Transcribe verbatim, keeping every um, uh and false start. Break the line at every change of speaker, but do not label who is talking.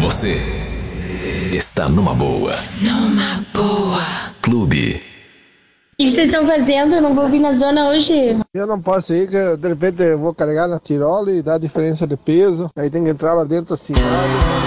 Você está numa boa.
Numa boa.
Clube.
O que vocês estão fazendo? Eu não vou vir na zona hoje.
Eu não posso ir, que de repente eu vou carregar na tirola e dá diferença de peso. Aí tem que entrar lá dentro assim.